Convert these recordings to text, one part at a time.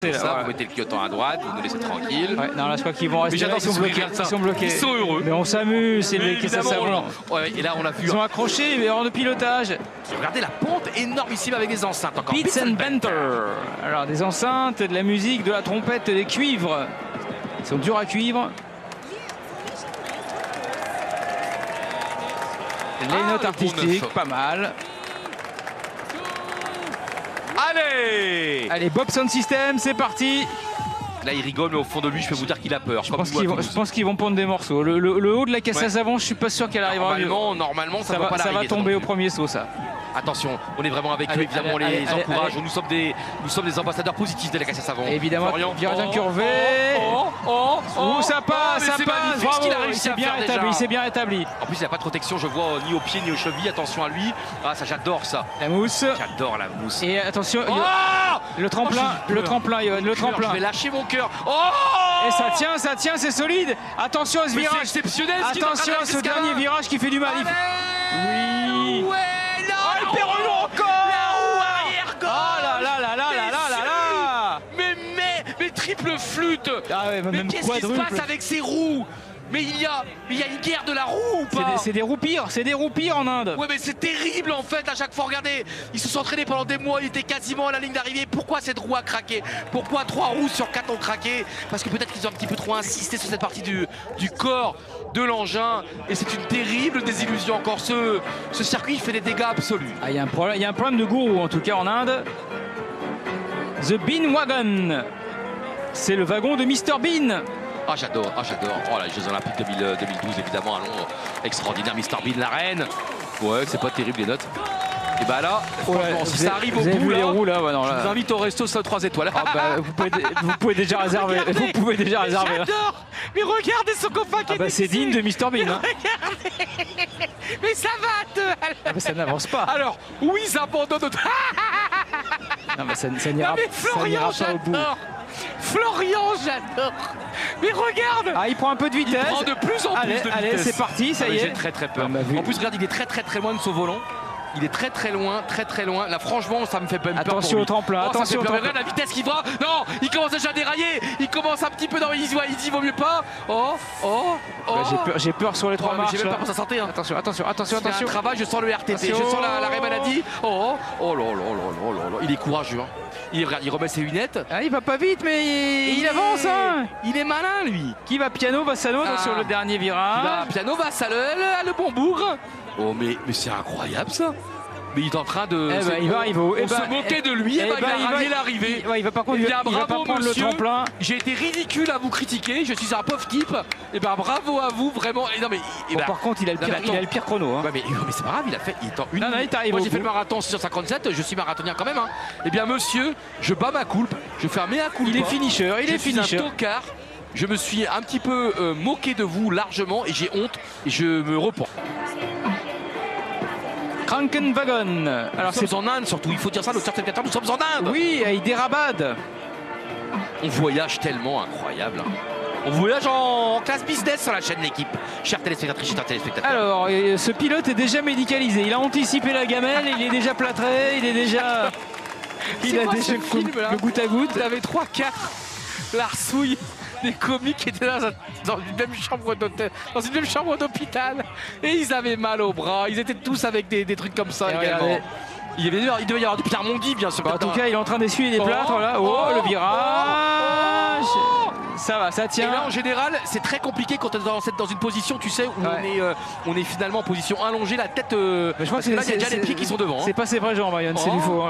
C'est ça, vous mettez le clignotant à droite, vous nous laissez tranquille. Ouais, non, là, je crois qu'ils vont rester. Ils sont bloqués. Ils sont heureux. Mais on s'amuse, c'est les caisses à savon. Ouais, et là, on a vu. Ils sont accrochés, mais hors de pilotage. Regardez la pente énormissime avec des enceintes encore. Beats and Banter. Alors, des enceintes, de la musique, de la trompette, des cuivres. Ils sont durs à cuivre. Les notes artistiques, pas mal. Allez, Bob Sound System, c'est parti. Là, il rigole, mais au fond de lui, je peux vous dire qu'il a peur. Je pense qu'ils vont prendre des morceaux. Le haut de la caisse à savon, je suis pas sûr qu'elle arrivera. Normalement, ça va tomber au premier saut, ça. Attention, on est vraiment avec eux, évidemment, on les encourage. Nous sommes des ambassadeurs positifs de la caisse à savon. Évidemment, virage incurvé. Ça passe, ça passe. Bravo, il s'est bien établi. En plus, il n'a pas de protection, je vois, ni aux pieds ni aux chevilles. Attention à lui. Ah, ça, j'adore ça. La mousse. J'adore la mousse. Et attention, le tremplin. Je vais lâcher mon cœur. Et ça tient, c'est solide. Attention à ce virage. C'est exceptionnel. Attention à ce dernier virage qui fait du mal. Oui. Le perron encore. La roue arrière gauche. Oh là. Mais triple flûte. Mais qu'est-ce qui se passe avec ces roues? Mais il y a une guerre de la roue ou pas? C'est des roues pires en Inde. Ouais, mais c'est terrible en fait. À chaque fois, regardez, ils se sont entraînés pendant des mois, ils étaient quasiment à la ligne d'arrivée. Pourquoi cette roue a craqué? Pourquoi 3 roues sur 4 ont craqué? Parce que peut-être qu'ils ont un petit peu trop insisté sur cette partie du corps de l'engin. Et c'est une terrible désillusion. Encore ce circuit fait des dégâts absolus. Il y a un problème de gourou en tout cas en Inde. The Bean Wagon. C'est le wagon de Mr Bean. Ah j'adore. Oh là, les Jeux Olympiques 2012 évidemment à Londres. Extraordinaire, Mr Bean, la reine. Ouais, c'est pas terrible les notes. Et bah là, franchement, si ça arrive au bout là, je vous invite au resto 3 étoiles. Vous pouvez déjà réserver. J'adore. Mais regardez son copain qui est c'est digne de Mr Bean. Mais ça va ça n'avance pas. Alors, oui, ça abandonne. Non mais ça n'ira pas au bout. Florian, j'adore. Mais regarde. Il prend un peu de vitesse. Il prend de plus en plus de vitesse. Allez, c'est parti, ça y est. J'ai très peur. En plus, regarde, il est très loin de son volant. Il est très loin. Là, franchement, ça me fait même peur. Attention au tremplin, attention au tremplin. Regarde la vitesse qu'il va. Non, il commence déjà à dérailler. Il commence un petit peu dans. Il dit, vaut mieux pas. J'ai peur sur les 3 marches. J'ai même pas pour sa santé. Attention. Un travail, je sens le RTT, je sens l'arrêt maladie. Oh là. Il est courageux. Il remet ses lunettes. Il va pas vite, mais il avance. Il est malin, lui. Qui va piano, va salaud sur le dernier virage. Piano va salaud, le bon bourg. Oh, mais c'est incroyable ça. Mais il est en train de. On se moquait de lui. Il va rallier l'arrivée. Il va pas prendre le tremplin. J'ai été ridicule à vous critiquer. Je suis un pauvre type. Et bravo à vous, vraiment. Par contre, il a le pire chrono. Mais c'est pas grave, il a fait. Il est en une. Moi, j'ai fait le marathon 6h57. Je suis marathonien quand même. Eh bien, monsieur, je bats ma culpe. Je fais un mea culpa. Il est finisher. Je suis un tocard. Je me suis un petit peu moqué de vous largement et j'ai honte et je me repens. Krankenwagen. Alors c'est en Inde surtout, il faut dire ça, le certificateur, nous sommes en Inde. Oui, à Hyderabad. On voyage tellement incroyable. On voyage en classe business sur la chaîne L'équipe. Chers téléspectatrices, chers téléspectateurs. Alors, ce pilote est déjà médicalisé. Il a anticipé la gamelle, il est déjà plâtré, il a déjà le goutte à goutte. Il avait 3-4 larsouilles des comiques qui étaient dans une même chambre d'hôpital et ils avaient mal au bras. Ils étaient tous avec des trucs comme ça également. Il devait y avoir du Pierre Mondi bien sûr. En tout cas, il est en train d'essuyer les plâtres. Le virage. Ça va, ça tient. Et là, en général, c'est très compliqué quand on est dans une position, tu sais, où on est finalement en position allongée, la tête. Je crois que là, il y a déjà les pieds qui sont devant. C'est pas ses vrais jambes, Marion, c'est du faux.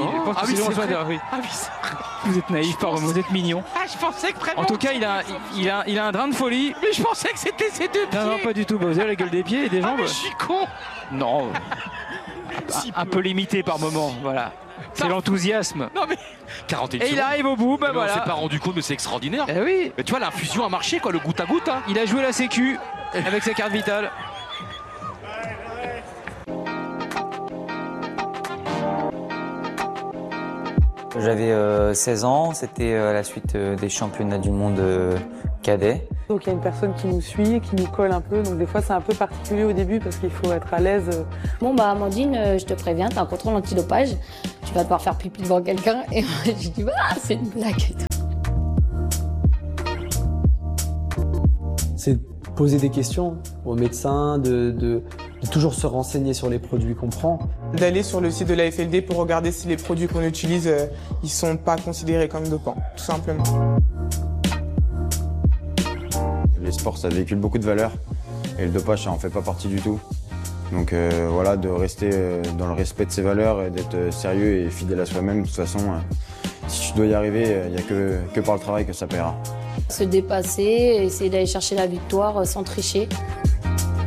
Vous êtes naïf, pardon, vous êtes mignon. Je pensais que vraiment. En tout cas, il a un drain de folie. Mais je pensais que c'était ses 2 pieds. Non, pas du tout. Vous avez la gueule des pieds et des jambes. Mais je suis con. Non. Un peu limité par moment, voilà. C'est l'enthousiasme. Non mais 41 Et il arrive au bout, voilà. On s'est pas rendu compte, mais c'est extraordinaire. Oui. Mais tu vois, l'infusion a marché, quoi, le goutte à goutte. Il a joué la sécu avec sa carte vitale. J'avais 16 ans, c'était à la suite des championnats du monde cadets. Donc il y a une personne qui nous suit, qui nous colle un peu, donc des fois c'est un peu particulier au début parce qu'il faut être à l'aise. Bon bah Amandine, je te préviens, t'as un contrôle antidopage, tu vas devoir faire pipi devant quelqu'un. Et moi j'ai dit ah c'est une blague et tout. C'est poser des questions aux médecins, de toujours se renseigner sur les produits qu'on prend. D'aller sur le site de la FLD pour regarder si les produits qu'on utilise, ils sont pas considérés comme dopants, tout simplement. Les sports, ça véhicule beaucoup de valeurs et le dopage, ça en fait pas partie du tout. Donc voilà, de rester dans le respect de ses valeurs et d'être sérieux et fidèle à soi-même. De toute façon, si tu dois y arriver, il n'y a que par le travail que ça paiera. Se dépasser, essayer d'aller chercher la victoire sans tricher.